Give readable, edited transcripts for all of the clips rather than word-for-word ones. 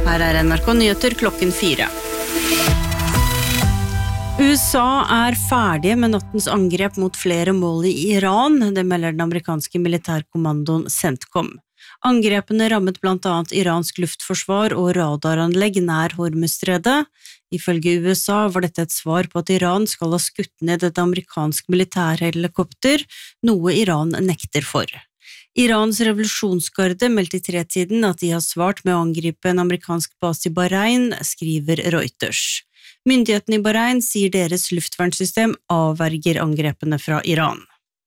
Her NRK Nyheter klokken 4. USA ferdige med nattens angrep mot flere mål i Iran, det melder den amerikanske militærkommandoen CENTCOM. Angrepene rammet blant annet iransk luftforsvar og radaranlegg nær Hormuzstredet. Ifølge USA var dette et svar på at Iran skal ha skutt ned et amerikansk militærhelikopter, noe Iran nekter for. Irans revolusjonsgarde meldte i 3-tiden at de har svart med å angripe en amerikansk base i Bahrain, skriver Reuters. Myndighetene i Bahrain sier deres luftvernsystem avverger angrepene fra Iran.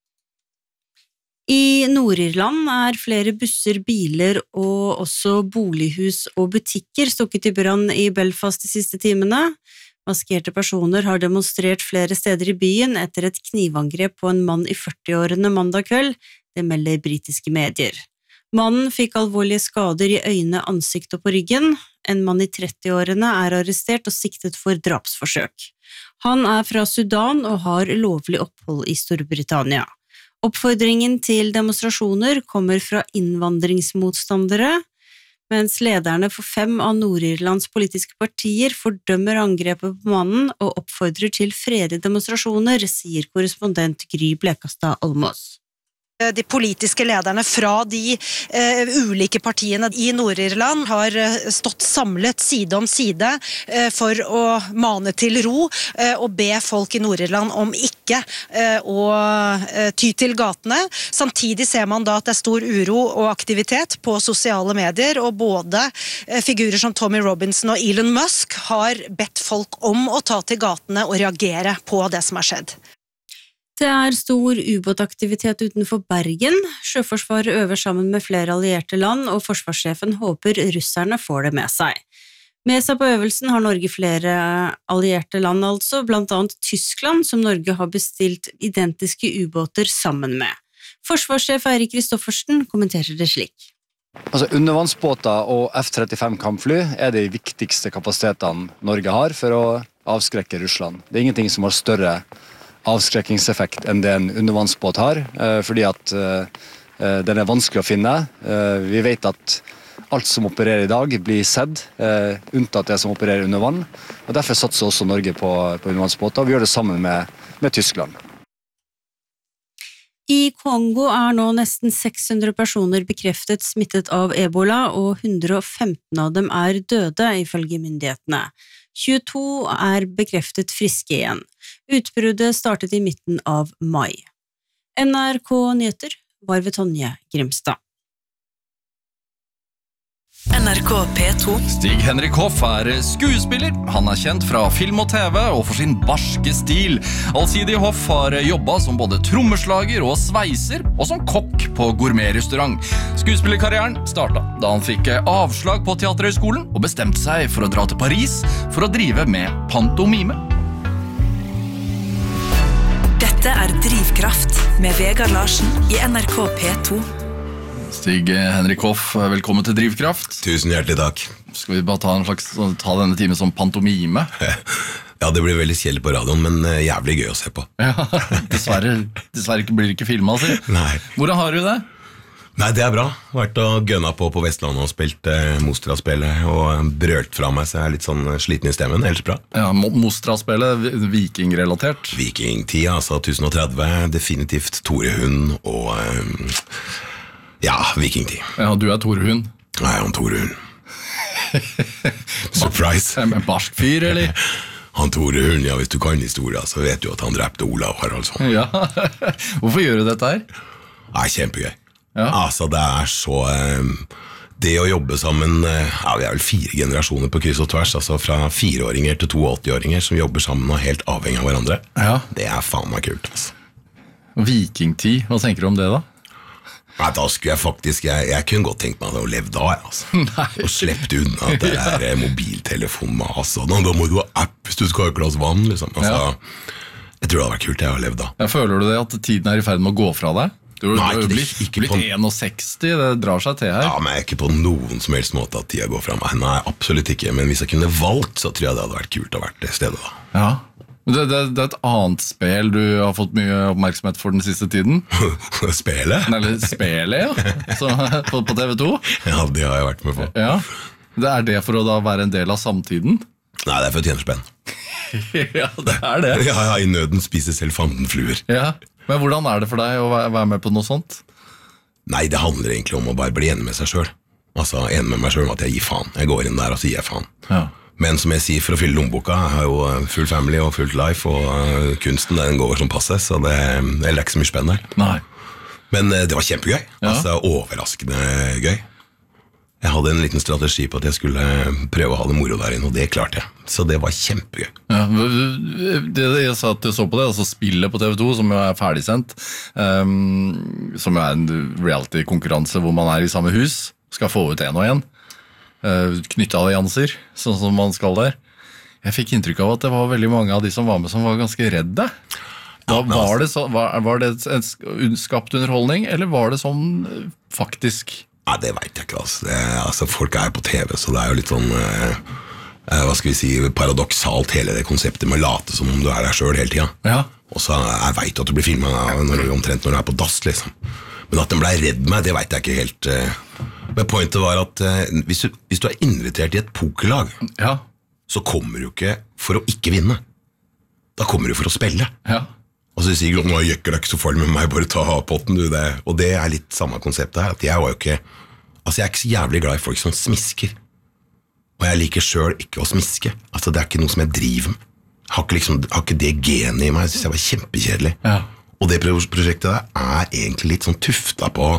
I Nord-Irland flere busser, biler og også bolighus og butikker stukket i brann i Belfast de siste timene. Maskerte personer har demonstrert flere steder i byen etter et knivangrep på en mann i 40-årene mandag kveld, det melder britiske medier. Mannen fikk alvorlige skader i øyne, ansikt og på ryggen. En mann i 30-årene arrestert og siktet for drapsforsøk. Han fra Sudan og har lovlig opphold i Storbritannia. Oppfordringen til demonstrasjoner kommer fra innvandringsmotstandere, mens lederne for 5 av Nord-Irlands politiske partier fordømmer angrepet på mannen og oppfordrer til fredelige demonstrasjoner, sier korrespondent Gry Blekastad Almås. De politiske lederne fra de ulike partiene i Nord-Irland har stått samlet side om side for å mane til ro og be folk i Nord-Irland om ikke å ty til gatene. Samtidig ser man da at det stor uro og aktivitet på sosiale medier, og både figurer som Tommy Robinson og Elon Musk har bedt folk om å ta til gatene og reagere på det som har skjedd. Det stor ubåtaktivitet utenfor Bergen. Sjøforsvaret øver sammen med flere allierte land, og forsvarssjefen håper russerne får det med seg. Med seg på øvelsen har Norge flere allierte land altså, blant annet Tyskland, som Norge har bestilt identiske ubåter sammen med. Forsvarssjef Eirik Kristoffersen kommenterer det slik. Undervannsbåter og F-35 kampfly de viktigste kapasitetene Norge har for å avskrekke Russland. Det ingenting som har større avskrekkingseffekt enn det en undervannsbåt har, fordi at den vanskelig å finne. Vi vet at alt som opererer i dag blir sett, unntatt det som opererer under vann, og derfor satser også Norge på undervannsbåter, og vi gjør det sammen med Tyskland. I Kongo nå nesten 600 personer bekreftet smittet av Ebola, og 115 av dem døde, ifølge myndighetene. 22 bekreftet friske igjen. Utbruddet startet i midten av mai. NRK Nyheter var ved Tonje Grimstad. NRK P2. Stig-Henrik Hoff skuespiller. Han kjent fra film og TV og for sin barske stil. Allsidig Hoff har jobbet som både trommeslager og sveiser, og som kokk på gourmetrestaurant. Skuespillerkarrieren startet da han fikk avslag på Teaterhøgskolen og bestemte seg for å dra til Paris for å drive med pantomime. Dette Drivkraft med Vegard Larsen i NRK P2. Stig-Henrik Hoff, velkommen til Drivkraft. Tusen hjertelig takk. Skal vi bare ta denne timen som pantomime? Ja, det blir veldig kjedelig på radioen, men jævlig gøy å se på. Ja, dessverre blir det ikke filmet, altså. Nei. Hvordan har du det? Nei, det bra. Vært og gønna på Vestlandet og spilt Mostra-spillet og brølt fra meg, så jeg litt sånn sliten i stemmen, ellers bra. Ja, Mostra-spillet, vikingrelatert? Vikingtida, altså 1030, definitivt Tore Hund og... Ja, vikingtid. Ja, du Tore Hund. Nei, han Tore Hund. Surprise. En barsk fyr, eller? Han Tore Hund, ja, hvis du kan historien, så vet du at han drepte Olav Haraldsson. Ja, hvorfor gjør du dette her? Nei, kjempegøy. Ja. Altså, det så... Det å jobbe sammen, ja, vi vel 4 generasjoner på kryss og tvers, altså fra 4-åringer til 82-åringer som jobber sammen og helt avhengig av hverandre. Ja. Det faen meg kult, altså. Vikingtid, hva tenker du om det da? Nei, da skulle jeg faktisk, jeg kunne godt tenkt meg å leve da, altså. Og slept unna det mobiltelefonmas, og da må du ha app hvis du skal ha et glass vann, liksom. Altså, ja. Jeg tror det hadde vært kult jeg å leve da. Ja, føler du det at tiden i ferd med å gå fra deg? Du har blitt 61, det drar seg til her. Ja, men jeg ikke på noen som helst måte at tida går fra meg. Nei, absolutt ikke, men hvis jeg kunne valgt, så tror jeg det hadde vært kult å vært det stedet da. Ja. Det et annet spil du har fått mye oppmerksomhet for den siste tiden. Spelet? Eller spelet, ja. Så, på TV2. Ja, det har jeg vært med på. Ja. Er det for å da være en del av samtiden? Nei, det for å tjene spenn. Ja, det det. Ja, I nøden spiser selv fandenfluer. Ja. Men hvordan det for deg å være med på noe sånt? Nei, det handler egentlig om å bare bli enig med seg selv. Altså, enig med meg selv om at jeg gir faen. Jeg går inn der og sier faen. Ja. Men som jeg sier, for å fylle lommeboka, jeg har jo full family og fullt life, og kunsten den går som passe, så det er ikke så mye spennende. Nei. Men det var kjempegøy, Ja. altså overraskende gøy. Jeg hadde en liten strategi på at jeg skulle prøve å ha det moro der inne, og det klarte jeg. Så det var kjempegøy. Ja, det jeg sa at jeg så på det, altså spillet på TV2, som jo ferdigsendt, som jo en reality-konkurranse hvor man i samme hus, skal få ut en og en, knytte allianser, sånn som man skal der. Jeg fikk inntrykk av at det var veldig mange av de som var med som var ganske redde. Var det en skapt underholdning, eller var det sånn faktisk? Nei, det vet jeg ikke, altså. Folk på TV, så det jo litt sånn, hva skal vi si, paradoksalt hele det konseptet med å late som om du der selv hele tiden. Ja. Og så jeg vet at du blir filmet omtrent når du på dass, liksom. Men at den ble redd meg, det vet jeg ikke helt. Men pointet var at hvis du invitert i et pokerlag, Ja. så kommer du ikke for å ikke vinne. Da kommer du for å spille. Ja. Og så sier Glom, nå jekker det ikke så farlig med meg, bare ta potten du det. Og det litt samme konseptet her, at jeg var jo ikke, altså jeg ikke så jævlig glad i folk som smisker. Og jeg liker selv ikke å smiske. Altså det ikke noe som jeg driver med. Jeg har ikke det genet i meg, jeg synes jeg var kjempekjedelig. Ja. Og det prosjektet der egentlig litt sånn tufta på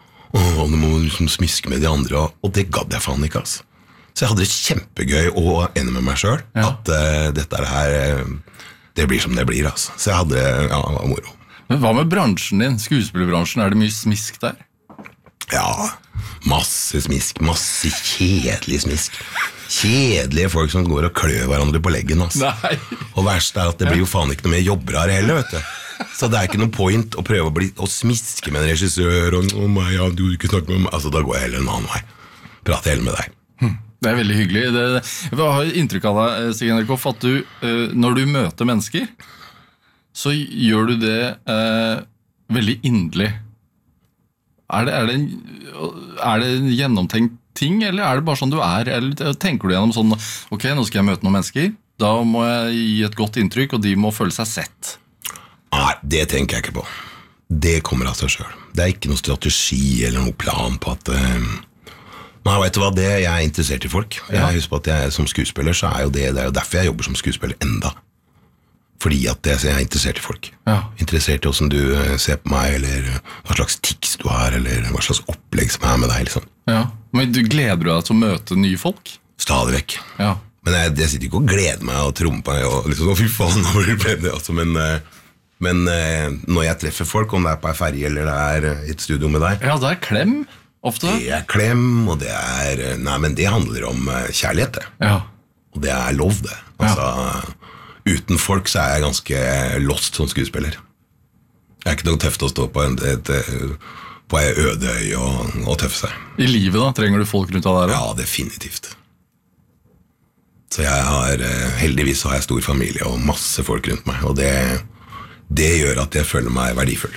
du må liksom smiske med de andre, og det gadd jeg faen ikke, altså. Så jeg hadde det kjempegøy og enig med meg selv, at dette her, det blir som det blir, altså. Så jeg hadde, det var moro. Men hva med bransjen din, skuespillerbransjen, det mye smisk der? Ja, masse smisk, masse kjedelig smisk. Kjedelige folk som går og klør hverandre på leggen, altså. Nei. Og verst at det blir jo faen ikke noe mer jobber her heller, vet du. Så det ikke noe point å prøve å smiske med en regissør og meg, ja, du ikke snakker med meg. Altså, da går jeg heller en annen vei. Prater heller med deg. Det veldig hyggelig. Jeg har inntrykk av deg, Stig Henrik Hoff, at når du møter mennesker, så gjør du det veldig inderlig. Er det en gjennomtenkt ting, eller det bare sånn du eller tenker du gjennom sånn, ok, nå skal jeg møte noen mennesker, da må jeg gi et godt inntrykk, og de må føle seg sett? Nei, det tenker jeg ikke på. Det kommer av seg selv. Det ikke noen strategi eller noen plan på at nei, vet du hva, jeg interessert i folk. Jeg husker på at jeg som skuespiller, så jo det jo derfor jeg jobber som skuespiller enda. Fordi at jeg interessert i folk. Ja. Interessert i hvordan du ser på meg, eller hva slags tics du har, eller hva slags opplegg som med deg, liksom. Ja, men gleder du deg til å møte nye folk? Stadig vekk. Ja. Men jeg sitter ikke og gleder meg og trommer på meg, og liksom, fy faen, nå blir det bedre, altså, men når jeg treffer folk, om det på en ferie eller det et studio med deg, Ja, det klem, ofte. det klem, og det nei, men det handler om kjærlighet, det. Ja. Og det lov, det. Altså, uten folk så jeg ganske lost som skuespiller. Det ikke noe tøft å stå på på en øde øy og tøffe seg. I livet da, trenger du folk rundt deg der? Ja, definitivt. Så heldigvis har jeg stor familie og masse folk rundt meg, og det gjør at jeg føler meg verdifull.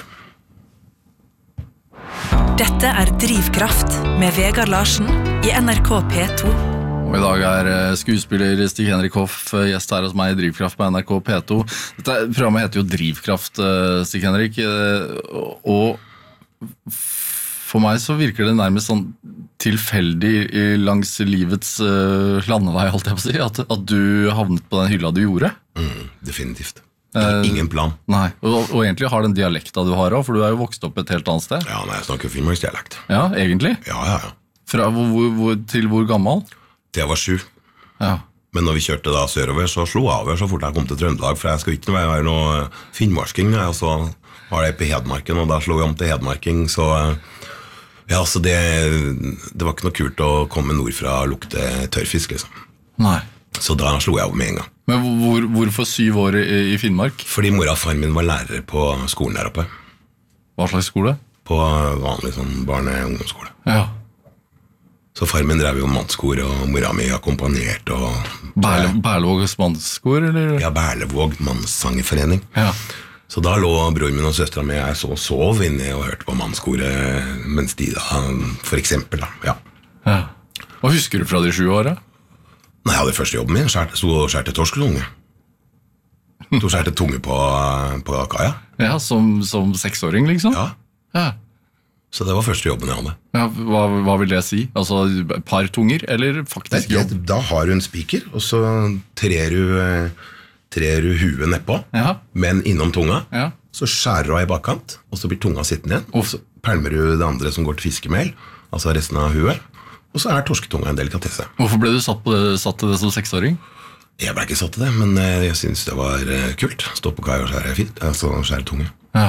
Dette Drivkraft med Vegard Larsen i NRK P2. Og i dag skuespiller Stig Henrik Hoff gjest her hos meg i Drivkraft på NRK P2. Dette programmet heter jo Drivkraft, Stig Henrik, og for meg så virker det nærmest sånn tilfeldig langs livets landevei, holdt jeg på å si, at du havnet på den hylla du gjorde. Definitivt. Ingen plan. Nei, og egentlig har den dialekta du har også, for du jo vokst opp et helt annet sted. Ja, nei, jeg snakker finnmarksdialekt. Ja, egentlig? Ja. Fra til hvor gammel? Til jeg var 7. Ja. Men når vi kjørte da sørover, så slo jeg over så fort jeg kom til Trøndelag, for jeg skal ikke være noe finnmarsking, og så var det på Hedmarken, og da slo jeg om til Hedmarking, så ja, så det var ikke noe kult å komme nordfra og lukte tørrfisk, liksom. Nei. Så da slo jeg over med en gang. Men hvorfor 7 år i Finnmark? Fordi mora og far min var lærere på skolen der oppe. Hva slags skole? På vanlig sånn barne- og ungdomsskole. Ja. Så far min drev jo mannskor, og mora mi akkompagnert, og Berlevågs mannskor, eller? ja, Berlevåg mannssangerforening. Ja. Så da lå bror min og søstera mi sov inne og hørte på mannskoret mens de da, for eksempel da, ja. Ja. Hva husker du fra de 7 årene? Nei, jeg hadde første jobben min, skjærte torsketunge. Skjærte tunge på kaja. Ja, som 6-åring liksom? Ja. Så det var første jobben jeg hadde. Ja, hva vil det si? Altså et par tunger, eller faktisk jobb? Da har du en spiker, og så trer du huet nedpå, men innom tunga, så skjærer du av i bakkant, og så blir tunga sittende igjen, og så pælmer du det andre som går til fiskemel, altså resten av huet, og så torsketunga en delikatesse. Hvorfor ble du satt til det som 6-åring? Jeg ble ikke satt til det, men jeg synes det var kult. Stå på kai og skjære tunge. Ja.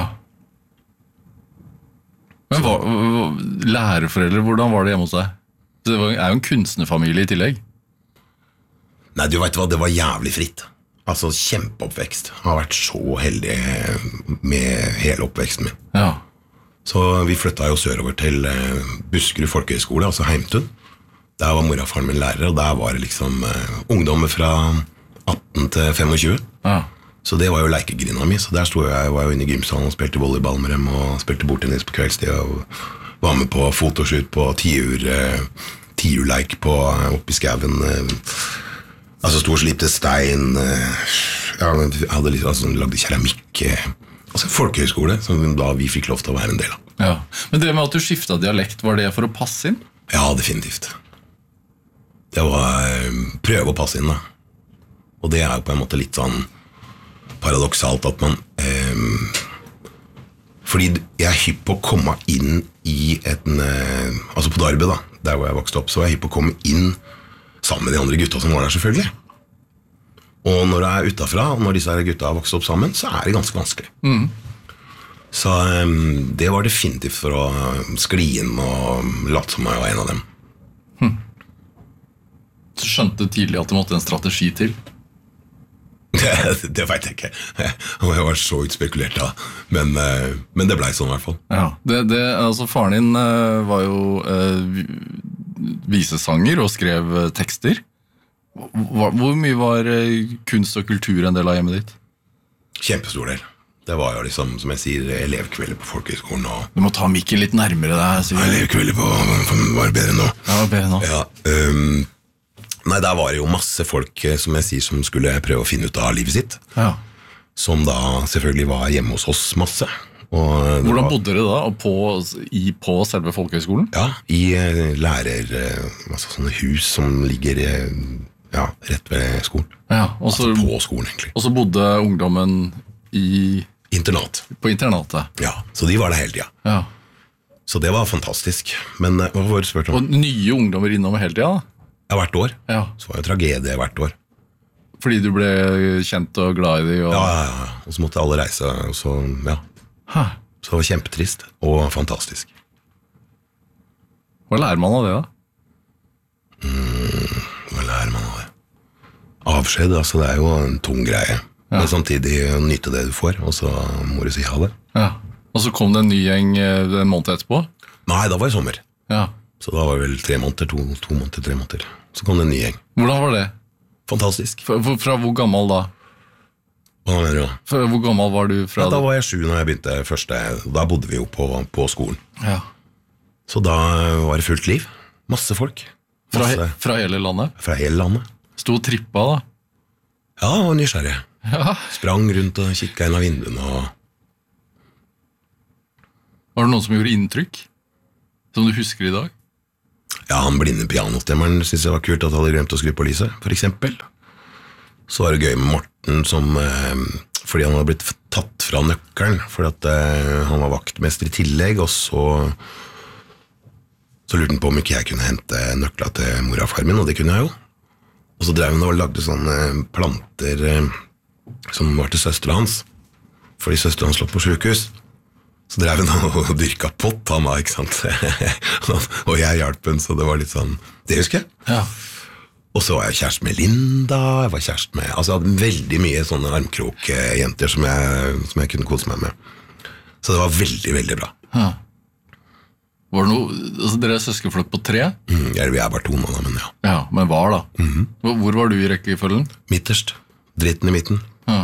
Men lærerforeldre, hvordan var det hjemme hos deg? Det jo en kunstnerfamilie i tillegg. Nei, du vet hva, det var jævlig fritt. Altså, kjempeoppvekst. Jeg har vært så heldig med hele oppveksten min. Ja. Så vi flyttet jo sørover til Buskerud Folkehøgskole, altså Heimtun. Der var mor og faren min lærer, og der var det liksom ungdommer fra 18 til 25. Ja. Så det var jo leikegrinda mi, så der var jeg inne i gymsalen og spilte volleyball med dem, og spilte bordtennis på kveldstid, og var med på fotoshoot på tiurleik oppe i skaven. Altså stor slipte stein, jeg hadde liksom lagde keramikk, altså folkehøyskole, som da vi fikk lov til å være en del av. Ja. Men det med at du skiftet dialekt, var det for å passe inn? Ja, definitivt. Det var prøve å passe inn da. Og det jo på en måte litt sånn paradoksalt at man fordi jeg hypp på å komme inn i altså på Darby da, der hvor jeg vokste opp, så var jeg hypp på å komme inn sammen med de andre gutta som var der selvfølgelig. Og når jeg utenfra, og når disse her gutta har vokst opp sammen, så det ganske vanskelig. Så det var definitivt for å skli inn og late som jeg var en av dem. Så skjønte tidlig at det måtte en strategi til? Det vet jeg ikke. Jeg var så utspekulert da. Men det ble sånn i hvert fall. Ja, altså faren din var jo visesanger og skrev tekster. Hvor mye var kunst og kultur en del av hjemmet ditt? Kjempestor del. Det var jo liksom, som jeg sier, elevkvelder på folkehøyskolen. Du må ta mikken litt nærmere deg. Elevkvelder var det bedre nå. Ja, bedre nå. Ja, nei, der var det jo masse folk, som jeg sier, som skulle prøve å finne ut av livet sitt. Ja. Som da selvfølgelig var hjemme hos oss masse. Hvordan bodde dere da? På selve folkehøyskolen? Ja, i altså sånne hus som ligger rett ved skolen. Ja, altså på skolen egentlig. Og så bodde ungdommen i... Internat. På internatet? Ja, så de var der hele tiden. Ja. Så det var fantastisk. Men hva var det spørt om? Og nye ungdommer innom hele tiden da? Ja, hvert år. Ja. Så var det tragedie hvert år. Fordi du ble kjent og glad i dem? Og... Ja. Og så måtte alle reise, og så, ja. Så det var kjempetrist og fantastisk. Hva lærer man av det da? Hva lærer man av det? Avskjed, altså det jo en tung greie. Men samtidig nyte det du får, og så må du si ha det. Ja. Og så kom det en ny gjeng en måned etterpå? Nei, da var det sommer. Ja. Så da var det vel 3 måneder, 2 måneder, 3 måneder. Så kom det en ny gjeng. Hvordan var det? Fantastisk. Fra hvor gammel da? Hva mener du da? Hvor gammel var du fra? Ja, da var jeg 7 når jeg begynte første, da bodde vi jo på skolen. Ja. Så da var det fullt liv. Masse folk. Fra hele landet? Fra hele landet. Sto trippa da? Ja, jeg var nysgjerrig. Ja. Sprang rundt og kikket inn av vinduene og... Var det noen som gjorde inntrykk? Som du husker i dag? Ja, han blinde pianostemmeren synes jeg var kult at han hadde glemt å skru på lyset, for eksempel. Så var det gøy med Morten som... fordi han hadde blitt tatt fra nøkkelen, fordi at han var vaktmester i tillegg, og så lurte han på om ikke jeg kunne hente nøkla til mor og far min, og det kunne jeg jo. Og så drev han og lagde sånne planter som var til søsteren hans, fordi søsteren hans lå på sykehus. Så drev han og dyrka pott, han da, ikke sant? Og jeg hjalp han, så det var litt sånn, det husker jeg. Ja. Og så var jeg kjæreste med Linda, jeg var kjæreste med, altså jeg hadde veldig mye sånne armkrokjenter som jeg kunne kose meg med. Så det var veldig, veldig bra. Ja. Var det noe, altså dere søskenflokk på 3? Vi bare 2 nå da, men ja. Ja, men var da? Hvor var du i rekkefølgen? Midterst, dritten i midten. Ja.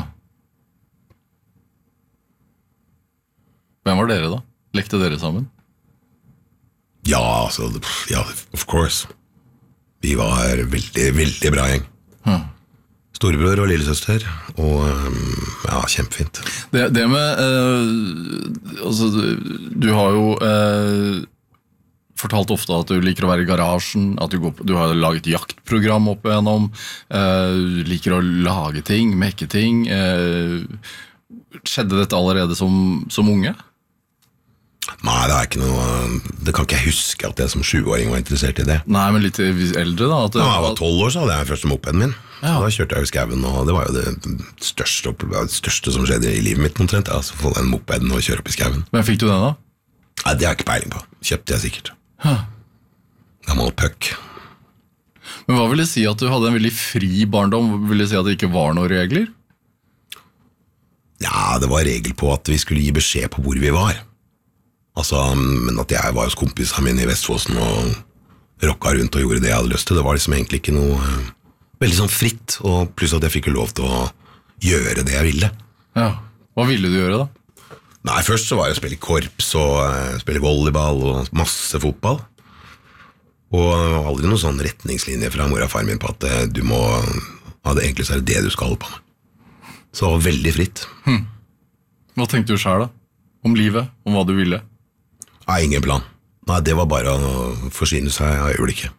Hvem var dere da? Lekte dere sammen? Ja, altså, ja, of course. Vi var veldig, veldig bra gjeng. Storebror og lillesøster, og ja, kjempefint. Det med, altså, du har jo fortalt ofte at du liker å være i garasjen, at du har laget jaktprogram opp igjennom, liker å lage ting, mekke ting. Skjedde dette allerede som unge? Nei, det er ikke noe. Det kan ikke jeg huske at jeg som 7-åring var interessert i det. Nei, men litt eldre da? Da jeg var 12 år så hadde jeg første mopeden min. Ja. Da kjørte jeg i skauen, og det var jo det største som skjedde i livet mitt omtrent. Altså få den mopeden og kjøre opp i skauen. Men fikk du den da? Nei, det har jeg ikke peiling på. Kjøpte jeg sikkert. Gammel puck. Men hva vil det si at du hadde en veldig fri barndom? Vil det si at det ikke var noen regler? Ja, det var regel på at vi skulle gi beskjed på hvor vi var. Altså, men at jeg var hos kompisene mine i Vestfossen og rocka rundt og gjorde det jeg hadde lyst til, det var liksom egentlig ikke noe veldig sånn fritt, og pluss at jeg fikk lov til å gjøre det jeg ville. Ja, hva ville du gjøre da? Nei, først så var det å spille korps og spille volleyball og masse fotball. Og aldri noen sånn retningslinje fra mor og far min på at du må ha det egentlig så er det du skal holde på med. Så det var veldig fritt. Hva tenkte du selv da? Om livet? Om hva du ville? Nei, ingen plan. Nei, det var bare å forsyne seg av øyeblikket.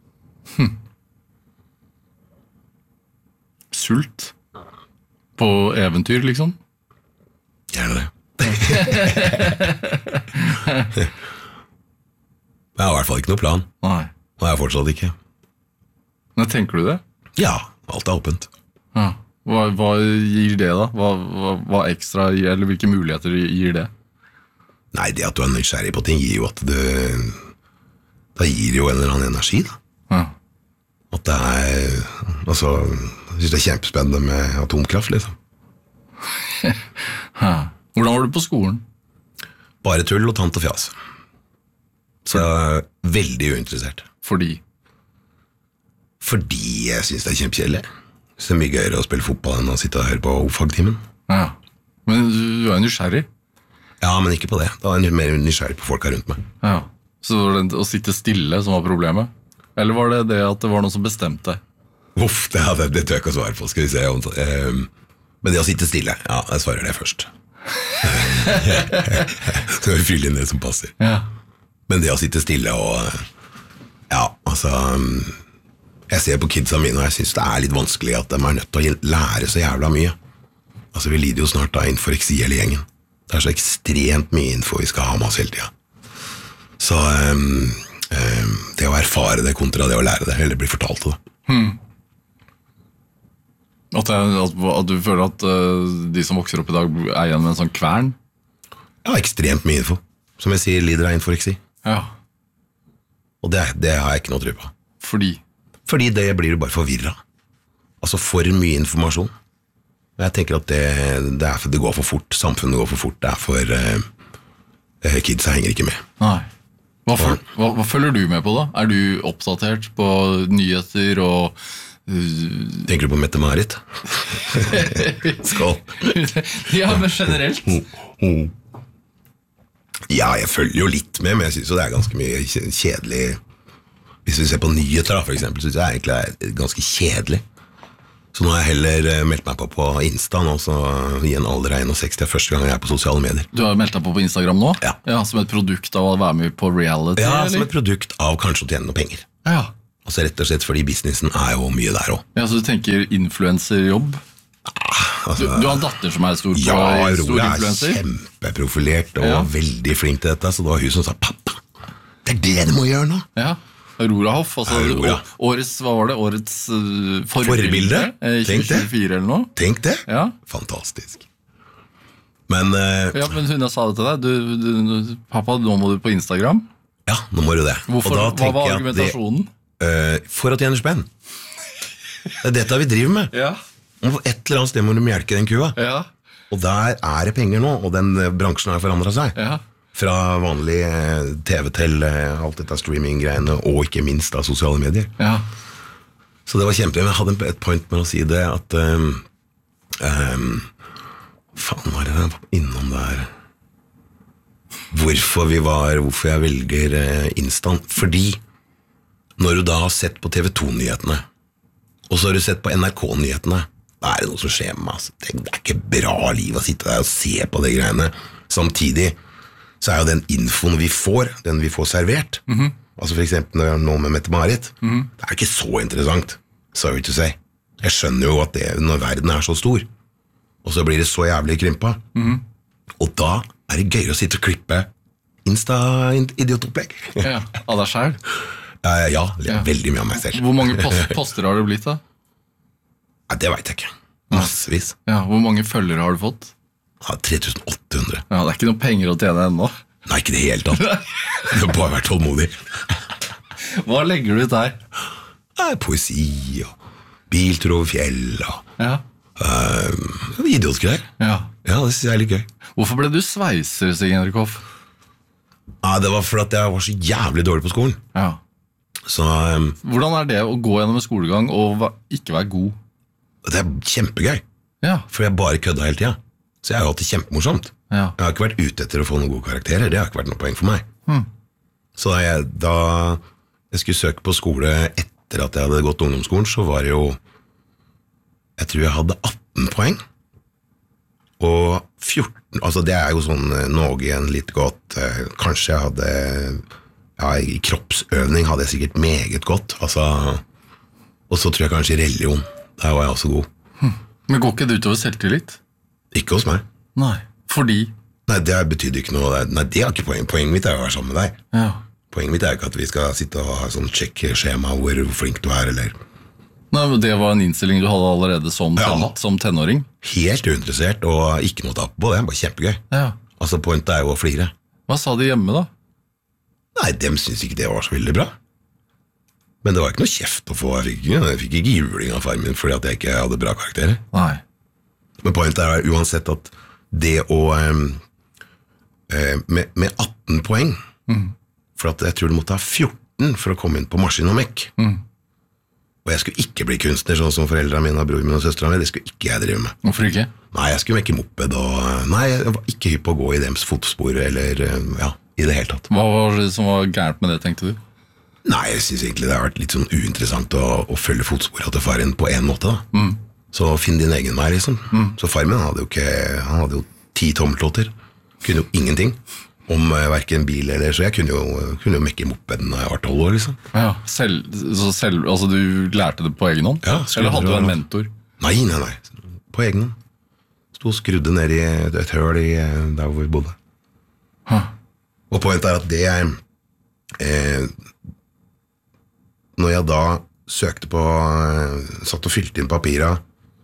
Sult? På eventyr, liksom? Gjerne det. Jeg har i hvert fall ikke noe plan. Nei. Og jeg har fortsatt ikke. Men tenker du det? Ja, alt er åpent. Ja. Hva gir det da? Hva ekstra gir, eller hvilke muligheter gir det? Nei, det at du er nysgjerrig på ting gir jo at da gir det jo en eller annen energi da. Ja. At det altså, jeg synes det er kjempespennende med atomkraft liksom. Hvordan var du på skolen? Bare tull og tant og fjas. Så jeg er veldig uinteressert. Fordi jeg synes det er kjempekjedelig. Så det er mye gøyere å spille fotball enn å sitte og høre på O-fag-timen. Ja, men du er nysgjerrig. Ja, men ikke på det. Da er jeg mer nysgjerrig på folka rundt meg. Ja, så det var det å sitte stille som var problemet? Eller var det det at det var noen som bestemte? Uff, det tør jeg ikke å svare på, skal vi se. Men det å sitte stille, ja, jeg svarer det først. Så kan vi fylle inn det som passer. Ja. Men det å sitte stille og ja, altså jeg ser på kidsa mine, og jeg synes det er litt vanskelig at de er nødt til å lære så jævla mye. Altså, vi lider jo snart av inforeksi hele gjengen. Det er så ekstremt mye info vi skal ha med oss hele tiden. Så det å erfare det kontra det å lære det, eller bli fortalt det. At du føler at de som vokser opp i dag er igjen med en sånn kvern? Ja, ekstremt mye info. Som jeg sier, lider av inforeksi. Ja. Og det har jeg ikke noe tro på. Fordi det blir du bare forvirret. Altså for mye informasjon. Jeg tenker at det går for fort. Samfunnet går for fort. Det er for kidsa henger ikke med. Nei. Hva følger du med på da? Er du oppdatert på nyheter og Tenker du på Mette-Marit? Skål. Ja, men generelt. Ja, jeg følger jo litt med, men jeg synes jo det er ganske mye kjedelig. Hvis vi ser på nyheter da, for eksempel, synes jeg egentlig det er ganske kjedelig. Så nå har jeg heller meldt meg på Insta nå, så i en alder av 61, første gang jeg er på sosiale medier. Du har meldt deg på Instagram nå? Ja. Ja, som et produkt av å være med på reality? Ja, eller? som et produkt av kanskje å tjene noe penger. Ja. Altså rett og slett fordi businessen er jo mye der også. Ja, så du tenker influencerjobb? Altså, du har en datter som er stor Aurora influencer? Ja, kjempeprofilert og veldig flink til dette, så det var hun som sa, pappa, det er det du må gjøre nå. Ja. Aurora Hoff, altså Aurora. Årets, hva var det? Årets forbilde? Tenk det. 2024 eller noe? Tenk det. Ja. Fantastisk. Men ja, men hun sa det til deg. Pappa, nå må du på Instagram. Ja, nå må du det. Hvorfor? Hva var argumentasjonen? For å tjene spenn. Det er dette vi driver med. Ja. Og et eller annet sted må du melke den kua. Ja. Og der er det penger nå, og den bransjen har forandret seg. Ja. Fra vanlig TV til alt dette streaming-greiene, og ikke minst av sosiale medier. Ja. Så det var kjempe. Jeg hadde et point med å si det, at faen var det jeg var innom der? Hvorfor jeg velger Instant? Fordi Når du da har sett på TV2-nyhetene, og så har du sett på NRK-nyhetene, da det noe som skjer med meg. Altså. Det ikke bra liv å sitte der og se på de greiene. Samtidig så jo den infoen vi får, den vi får servert, altså for eksempel når jeg nå med Mette-Marit, det ikke så interessant, sorry to say. Jeg skjønner jo at det, når verden så stor, og så blir det så jævlig krympa, og da det gøy å sitte og klippe Insta-idiotopplegg. Ja, av deg selv? Ja, veldig mye av meg selv. Hvor mange poster har det blitt da? Ja, det vet jeg ikke. Massevis. Ja, hvor mange følgere har du fått? Ja, 3800. Ja, det ikke noe penger å tjene ennå. Nei, ikke det helt tatt. Du har bare vært tålmodig. Hva legger du ut der? Poesi og biltur over fjell og idiotgreier. Ja, det synes jeg litt gøy. Hvorfor ble du sveiser, Stig Henrik Hoff? Ja, det var fordi at jeg var så jævlig dårlig på skolen. Ja. Så hvordan det å gå gjennom en skolegang og ikke være god? Det kjempegøy. Ja. For jeg bare kødda hele tiden. Så jeg har hatt det kjempemorsomt. Ja. Jeg har ikke vært ute etter å få noen gode karakterer. Det har ikke vært noe poeng for meg. Så da jeg skulle søke på skole etter at jeg hadde gått ungdomsskolen, så var det jo, jeg tror jeg hadde 18 poeng. Og 14, altså det jo sånn noe igjen litt godt. Kanskje jeg hadde, i kroppsøvning hadde jeg sikkert meget godt. Altså, og så tror jeg kanskje i religion. Der var jeg også god. Men går ikke det utover selvtillit? Ikke hos meg. Nei, fordi? Nei, det betydde ikke noe. Nei, det har ikke poeng. Poenget mitt å være sammen med deg. Ja. Poenget mitt ikke at vi skal sitte og ha sånn sjekk-skjema hvor flink du eller... Nei, men det var en innstilling du hadde allerede som tenåring? Helt uinteressert, og ikke noe tapp på det. Bare kjempegøy. Ja. Altså, pointet jo å flire. Hva sa de hjemme da? Nei, dem synes ikke det var så veldig bra. Men det var ikke noe kjeft å få. Jeg fikk ikke juling av far min fordi at jeg ikke hadde bra karakterer. Nei. Men pointet uansett at det å med 18 poeng, for at jeg tror du måtte ha 14 for å komme inn på maskin og mekk. Og jeg skulle ikke bli kunstner sånn som foreldrene mine og bror min og søsteren min. Det skulle ikke jeg drive med. Hvorfor ikke? Nei, jeg skulle mekke moped nei, jeg var ikke hypp på å gå i dems fotspor eller, i det hele tatt. Hva var det som var gærent med det, tenkte du? Nei, jeg synes egentlig det har vært litt sånn uinteressant å følge fotsporet til faren på en måte da. Så finn din egen vei, liksom. Så far min hadde jo 10 tommeltotter. Kunne jo ingenting om hverken bil eller, så jeg kunne jo mekke mopeden da jeg var 12 år, liksom. Ja, altså du lærte det på egen hånd? Ja. Eller hadde du en mentor? Nei, på egen hånd. Stod og skrudde ned i et høl der hvor vi bodde. Og pointet at det når jeg da søkte på, satt og fylte inn papirer,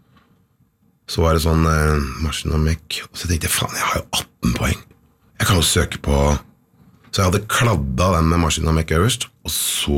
så var det sånn maskin og mekk, og så tenkte jeg, faen, jeg har jo 18 poeng. Jeg kan jo søke på, så jeg hadde kladda den med maskin og mekk øverst, og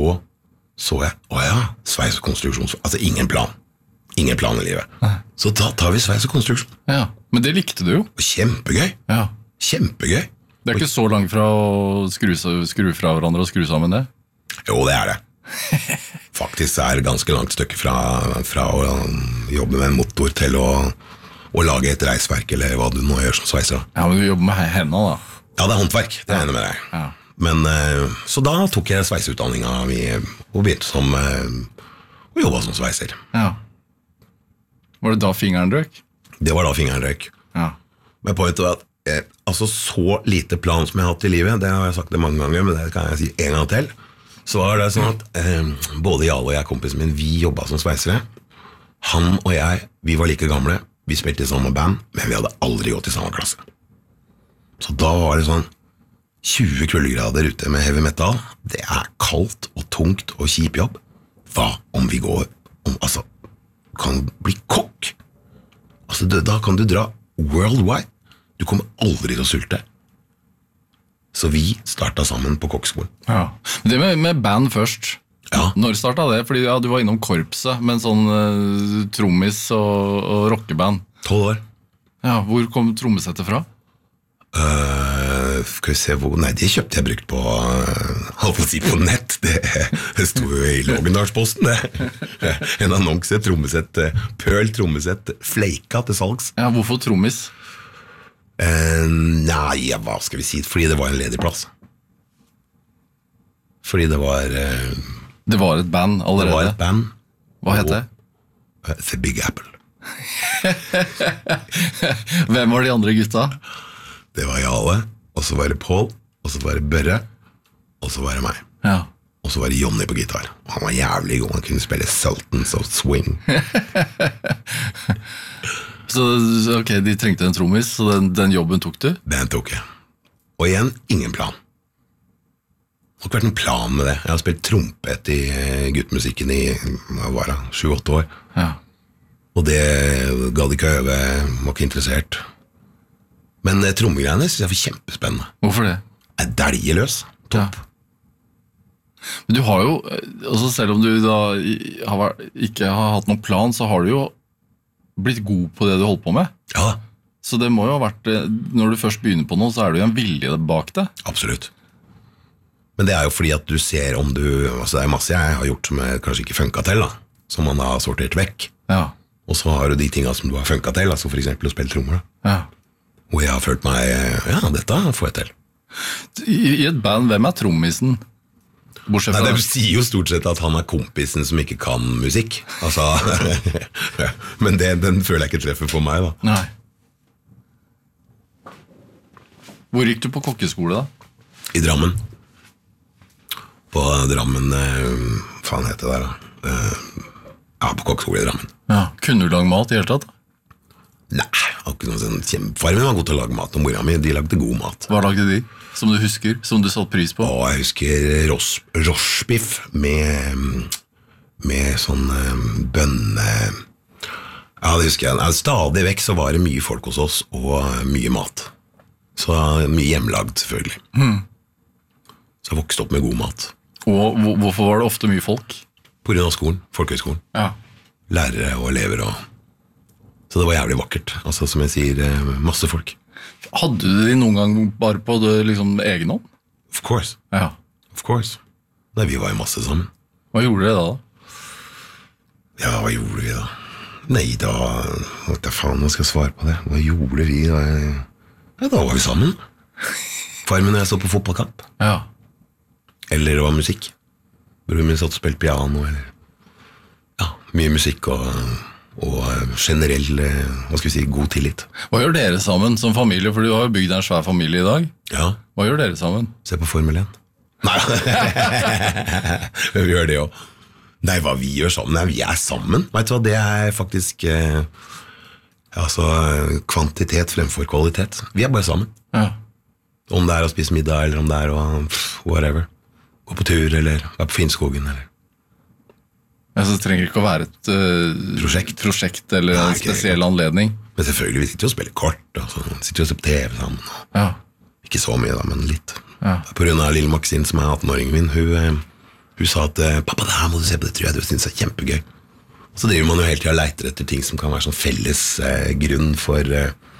så jeg, sveis og konstruksjon, altså ingen plan i livet. Så da tar vi sveis og konstruksjon. Ja, men det likte du jo. Kjempegøy. Ja. Kjempegøy. Det ikke så langt fra å skru fra hverandre og skru sammen det? Jo, det det. Faktisk det ganske langt stykke fra å jobbe med en motor til å lage et reisverk, eller hva du nå gjør som sveiser. Ja, men du jobber med hendene da. Ja, det håndverk, det enig med deg. Ja. Men, så da tok jeg sveiseutdanningen og begynte å jobbe som sveiser. Ja. Var det da fingeren røk? Det var da fingeren røk. Ja. Men pointet var at altså så lite plan som jeg har hatt i livet, det har jeg sagt det mange ganger, men det kan jeg si en gang til. Så var det sånn at både Jarl og jeg, kompisen min, vi jobbet som sveisere. Han og jeg, vi var like gamle, vi spilte i samme band, men vi hadde aldri gått i samme klasse. Så da var det sånn 20 kuldegrader ute med heavy metal. Det kaldt og tungt og kjip jobb. Hva om vi kan bli kokk? Altså, da kan du dra worldwide. Du kommer aldri til å sulte. Så vi startet sammen på kokkskolen. Ja. Det med band først. Ja. Når startet det? Fordi du var innom korpset med en sånn trommis og rockeband. 12 år. Ja, hvor kom trommesettet fra? Skal vi se hvor... Nei, det kjøpte jeg brukt på på nett. Det stod jo i Lågendalsposten, det. En annonse, trommesett, Pøl trommesett, fleika til salgs. Ja, hvorfor trommis? Nei, hva skal vi si? Fordi det var en ledig plass. Fordi det var Det var et band allerede? Det var et band. Hva het det? The Big Apple. Hvem var de andre gutta? Det var Jale, og så var det Paul, og så var det Børre, og så var det meg. Ja. Og så var det Johnny på gitar. Han var jævlig god, han kunne spille Sultans of Swing. Så ok, de trengte en trommis, så den jobben tok du? Den tok jeg. Og igjen, ingen plan. Det har ikke vært noen plan med det. Jeg har spilt trompet i guttmusikken i 7-8 år. Ja. Og det gadd ikke øve, var ikke interessert. Men trommegreiene synes jeg var kjempespennende. Hvorfor det? Jeg dælger løs. Topp. Ja. Men du har jo, altså selv om du da ikke har hatt noen plan, så har du jo blitt god på det du holder på med. Ja, Så det må jo ha vært, når du først begynner på noe, så er det jo en vilje bak det. absolutt. Men det er jo fordi at du ser om du, altså det er masse jeg har gjort som jeg kanskje ikke funket til da, som man har sortert vekk. Ja. Og så har du de tingene som du har funket til, altså for eksempel å spille trommer da. Ja. Hvor jeg har følt meg, ja, dette får jeg til. I et band, hvem er trommisen? Bortsett Nei, fra de sier jo stort sett at han er kompisen som ikke kan musikk. Altså, men den føler jeg ikke treffer for meg da. Nei. Hvor gikk du på kokkeskole da? I Drammen. På Drammen, faen heter det der da. Ja, på kokkeskole i Drammen. Ja. Kunne du lage mat i hele tatt? Nei, akkurat noe sånn faren min var god til å lage mat, og mora mi, de lagde god mat. Hva lagde de? Som du husker? Som du satt pris på? Og jeg husker rochebiff med sånn bønne... Ja, det husker jeg. Stadig vekk så var det mye folk hos oss, og mye mat. Så mye hjemmelagd, selvfølgelig. Så jeg vokste opp med god mat. Og hvorfor var det ofte mye folk? På grunn av skolen, folkehøyskolen. Ja. Lærere og elever og... Så det var jævlig vakkert. Altså, som jeg sier, masse folk. Hadde du de noen gang bare på det liksom egen hånd? Of course. Ja. Of course. Nei, vi var jo masse sammen. Hva gjorde dere da? Ja, hva gjorde vi da? Nei, da... Hva faen, hva skal jeg svare på det? Hva gjorde vi da? Ja, da var vi sammen. Far min og jeg så på fotballkamp. Ja. Eller det var musikk. Broren min satt og spilte piano, eller... Ja, mye musikk og generell, hva skal vi si, god tillit. Hva gjør dere sammen som familie? For du har jo bygd en svær familie i dag. Ja. Hva gjør dere sammen? Se på Formel 1. Nei, vi gjør det også. Nei, hva vi gjør sammen? Nei, vi er sammen. Vet du hva, det er faktisk altså, kvantitet fremfor kvalitet. Vi er bare sammen. Ja. Om det er å spise middag, eller om det er å whatever. Gå på tur, eller være på Finnskogen, eller... Altså, det trenger ikke å være et prosjekt eller Nei, en spesiell anledning. Men selvfølgelig, vi sitter og spiller kort, og så sitter vi og ser på TV sammen. Ja. Ikke så mye da, men litt. Ja. På grunn av lille Maxine, som er 18-åringen min, hun sa at pappa, det her må du se på, det tror jeg du synes er kjempegøy. Så driver man jo hele tiden og leiter etter ting som kan være sånn felles grunn for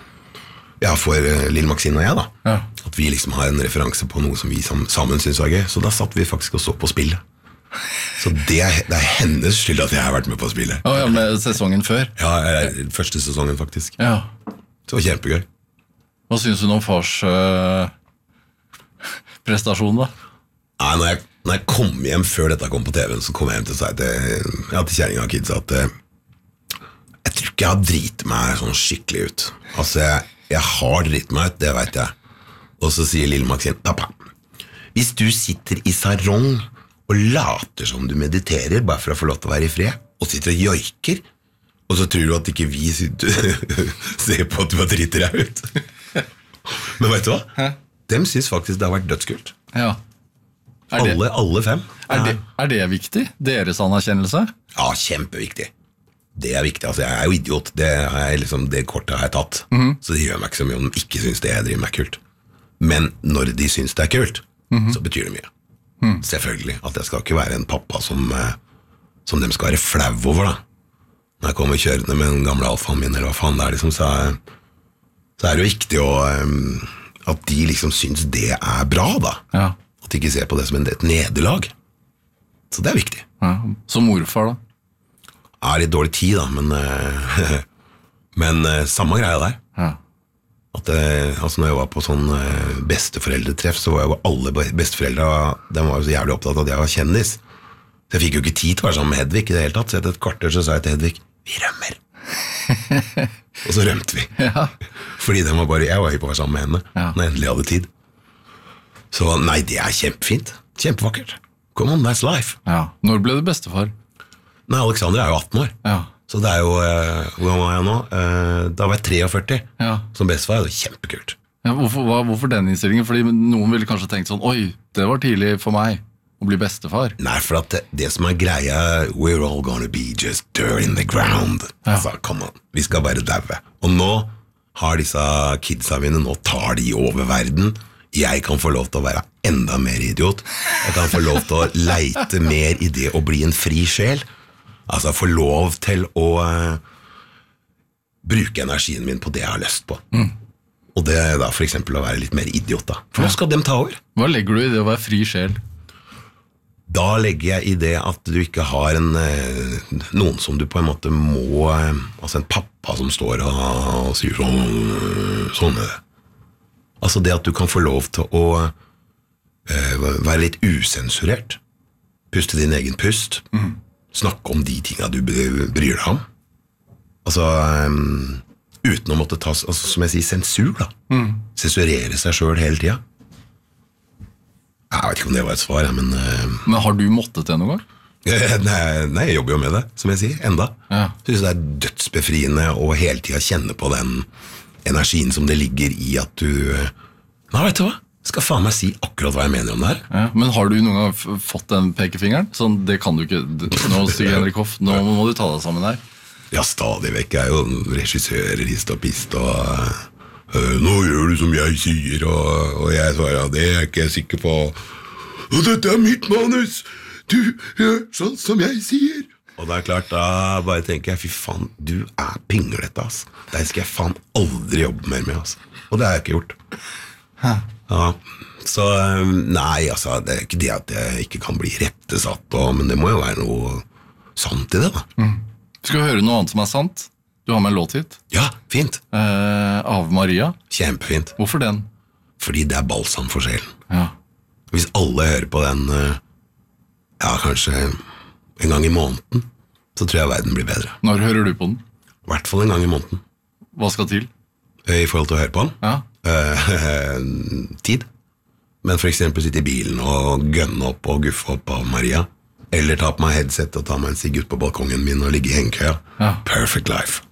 lille Maxine og jeg da. Ja. At vi liksom har en referanse på noe som vi sammen synes var gøy. Så da satt vi faktisk og så på spillet. Så det er hennes skyld at jeg har vært med på spillet. Ja, med sesongen før? Ja, første sesongen faktisk. Ja. Det var kjempegøy. Hva synes du om fars prestasjon da? Nei, når jeg kom hjem før dette kom på TV, så kom jeg hjem til å si til kjæringen og kids at jeg tror ikke jeg har dritt meg sånn skikkelig ut. Altså, jeg har dritt meg ut, det vet jeg. Og så sier lille Maxine, pappa, hvis du sitter i sarong og later som du mediterer bare for å få lov til å være i fred, og sitter og joiker, og så tror du at ikke vi ser på at du har dritt deg ut. Men vet du hva? Hæ? De synes faktisk det har vært dødskult. Ja. Alle 5. Er det viktig? Deres anerkjennelse? Ja, kjempeviktig. Det er viktig, altså jeg er jo idiot. Det kortet har jeg tatt. Så det gjør meg ikke så mye om de ikke synes det jeg driver med er kult. Men når de synes det er kult, så betyr det mye. Selvfølgelig, at jeg skal ikke være en pappa som de skal være flau over da. Når jeg kommer kjørende med den gamle alfaen min, eller hva faen det er liksom, så er det jo viktig at de liksom synes det er bra da. Ja. At de ikke ser på det som et nederlag. Så det er viktig. Ja. Som morfar da? Jeg har litt dårlig tid da, men samme greie der. Ja. At, altså når jeg var på sånn besteforeldretreff, så var jo alle besteforeldre, de var jo så jævlig opptatt av at jeg var kjendis. Så jeg fikk jo ikke tid til å være sammen med Hedvig I det hele tatt, så etter et kvarter så sa jeg til Hedvig, vi rømmer. Og så rømte vi. Ja. Fordi jeg var hypp på å være sammen med henne, når jeg endelig hadde tid. Så nei, det kjempefint. Kjempevakkert. Come on, that's life. Ja. Når ble du bestefar? Nei, Alexander jo 18 år. Ja. Så det jo, hvor var jeg nå? Da var jeg 43 som bestefar, det var kjempekult. Ja, hvorfor den innstillingen? Fordi noen ville kanskje tenkt sånn, oi, det var tidlig for meg å bli bestefar. Nei, for at det som greia, we're all gonna be just dirt in the ground. Altså, come on, vi skal bare daue. Og nå har disse kidsa mine, nå tar de over verden. Jeg kan få lov til å være enda mer idiot. Jeg kan få lov til å leite mer I det å bli en fri sjel. Altså, få lov til å bruke energien min på det jeg har lyst på. Og det da for eksempel å være litt mer idiot da. For nå skal de ta over. Hva legger du I det å være fri sjel? Da legger jeg I det at du ikke har noen som du på en måte må, altså en pappa som står og sier sånn. Altså det at du kan få lov til å være litt usensurert, puste din egen pust, snakke om de tingene du bryr deg om. Altså uten å måtte ta, altså, som jeg sier, sensur da. Sensurere seg selv hele tiden. Jeg vet ikke om det var et svar, men har du måttet det noen gang? Nei, jeg jobber jo med det, som jeg sier, enda. Jeg synes det dødsbefriende å hele tiden kjenne på den energien som det ligger I at du... Nei, vet du hva? Skal faen meg si akkurat hva jeg mener om det her. Ja, men har du noen gang fått den pekefingeren? Sånn, det kan du ikke... Nå, Stig Henrik Hoff, nå må du ta deg sammen her. Ja, stadig vekk. Jeg jo regissører, hist og pist, og... nå gjør du som jeg sier, og jeg svarer, det ikke jeg sikker på. Og dette mitt manus! Du gjør sånn som jeg sier! Og det klart, da bare tenker jeg, fy faen, du pinglete, ass. Det skal jeg faen aldri jobbe mer med, ass. Og det har jeg ikke gjort. Ja, så nei, altså, det ikke det at jeg ikke kan bli rettesatt, men det må jo være noe sant I det, da. Skal vi høre noe annet som sant? Du har med en låt hit. Ja, fint. Ave Maria. Kjempefint. Hvorfor den? Fordi det balsam for sjelen. Ja. Hvis alle hører på den, ja, kanskje en gang I måneden, så tror jeg verden blir bedre. Når hører du på den? I hvert fall en gang I måneden. Hva skal til? I forhold til å høre på den? Ja. Tid. Men for eksempel sitte I bilen og gønne opp og guffe opp av Maria. Eller ta på meg headset og ta meg en sigg ut på balkongen min og ligge I hengekøya. Perfect life.